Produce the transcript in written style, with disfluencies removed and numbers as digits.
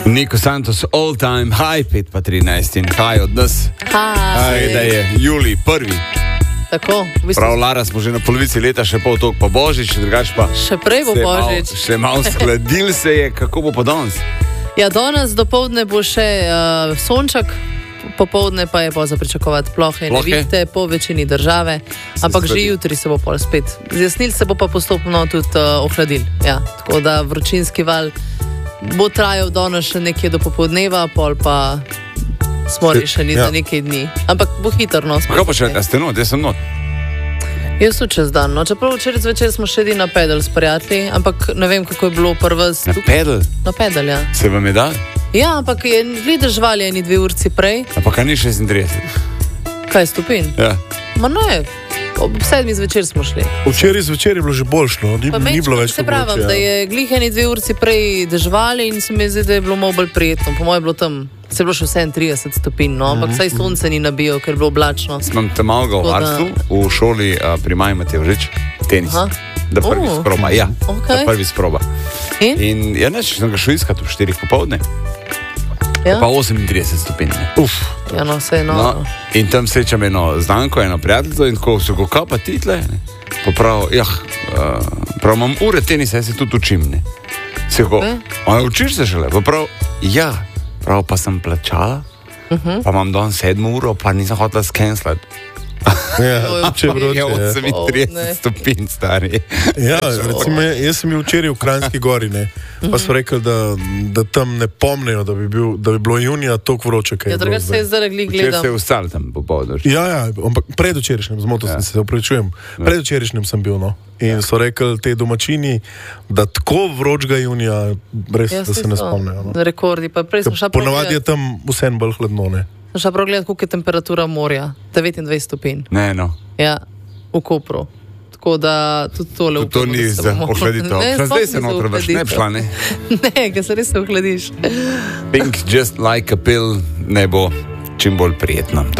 Niko Santos, all time high, 5:13 in high od nas. Hi. Da je Julij prvi. Tako, v bistvu. Prav, Lara, smo že na polovici leta, še pol toliko pa Božič, drugače pa. Še prej bo Božič. Še malo skladil se je, kako bo pa danes? Ja, danes dopoldne bo še sonček, popoldne pa je pa za pričakovati plohe in nevihte po večini države, ampak že jutri se bo pol spet zjasnil, se bo pa postopno tudi ohladil. Ja, tako da vročinski val bo trajal danes še nekje do popoldneva, pol pa smo rešeni za nekaj dni. Ampak bo hitro, no. Kako pa še, a ste not, jaz sem not? Jaz sem čez dan, no. Čeprav včeraj zvečer smo šli na pedal s prijatelji, ampak ne vem, kako je bilo prva. Na pedal? Na pedal, ja. Se vam je dal? Ja, ampak je žvalje eni 2 urci prej. Ampak ni 36? Kaj, stopinj? Ja. Ma ne, ob 7 zvečer smo šli. Včeraj zvečer je bilo že boljšno, ni bilo več se pravim, da je glih eni 2 urci prej dežvali in se mi zdi, da je bilo malo bolj prijetno. Po moje je bilo tam, se je bilo še 37 stopinj, no, ampak saj sonce ni nabijal, ker je bilo oblačno. Sem te malo v varstvu, v šoli pri Maji Matevžič, tenis. Da prvi sproba, ja, okay. Da prvi sproba. In ja, neč, sem ga šel iskat v 4 popoldne. Ja? Pa 38 stopinj. Ja, no, vse no. In tam srečam eno znanko, eno prijateljstvo in ko se go kapa title, pa prav, prav imam ure tenisa, jaz se tudi učim, ne. Se go, učiš se šele, pa prav, ja, prav pa sem plačala, pa imam dan 7 uro, pa nisem hotela skenslati. Ja, če vroče. Je 38 stopinj, stari. Ja, recimo, jaz sem bil včeraj v Kranjski Gori, ne, pa so rekli, da tam ne pomnejo, da bi bilo junija toliko vroče, kaj je bilo. Ja, drugače se je zdaj gledam. Včeraj se je vstal tam popoldne. Ja, ampak predvčerajšnjem, zmotil sem se, opravičujem, predvčerajšnjem sem bil, no. In so rekli te domačini, da tako vročega junija, brez da se ne spomnejo. No. Rekordi, pa prej sem šla ponavadi je tam vseeno bolj hladno, ne. Sem šla prav gledati, koliko je temperatura morja. 29 stopinj. Ne, no. Ja, v Kopru. Tako da tudi tole to ni za ohladitev. Zdaj se notro več ne bi šla, ne? Ne, ker se res se ohladiš. Think just like a pill ne bo čim bolj prijetno.